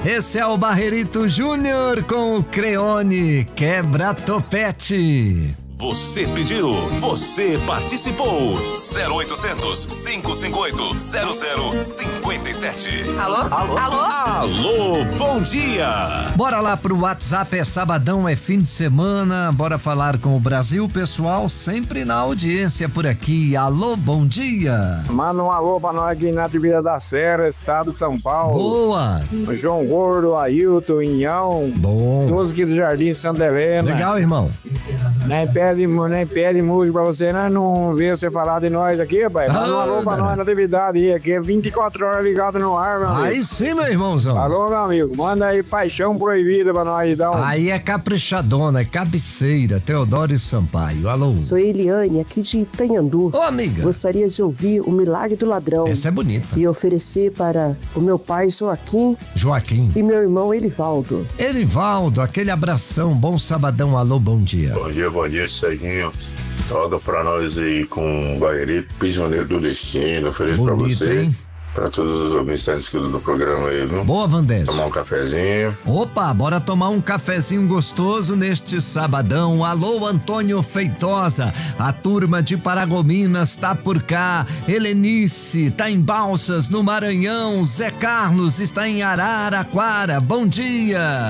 Esse é o Barrerito Júnior com o Creone Quebra Topete. Você pediu, você participou. 0800 558 0057. Alô, bom dia. Bora lá pro WhatsApp, é sabadão, é fim de semana, bora falar com o Brasil, pessoal, sempre na audiência por aqui. Alô, bom dia. Manda um alô pra nós aqui na Tibira da Serra, estado de São Paulo. Boa. João Gordo, Ailton, Inhão. Bom. Todos aqui do Jardim Santa Helena. Legal, irmão. Nem pede música pra você, né? Não vê você falar de nós aqui, pai. Manda um alô pra nós na atividade aí, aqui é 24 horas ligado no ar, meu amigo. Aí sim, meu irmãozão. Alô, meu amigo, manda aí Paixão Proibida pra nós, então. Aí é caprichadona, é cabeceira, Teodoro Sampaio. Alô. Sou Eliane, aqui de Itanhandu. Ô, amiga. Gostaria de ouvir O Milagre do Ladrão. Essa é bonita. E oferecer para o meu pai Joaquim e meu irmão Erivaldo. Erivaldo, aquele abração, bom sabadão, alô, bom dia. Bom dia, Ceguinho. Toca pra nós aí com o Barrerito, Prisioneiro do Destino. Ofereço pra você, hein? Pra todos os ouvintes que estão escutando do programa aí, viu? Boa, Vandés. Tomar um cafezinho. Opa, bora tomar um cafezinho gostoso neste sabadão. Alô, Antônio Feitosa, a turma de Paragominas tá por cá. Helenice tá em Balsas, no Maranhão. Zé Carlos está em Araraquara. Bom dia.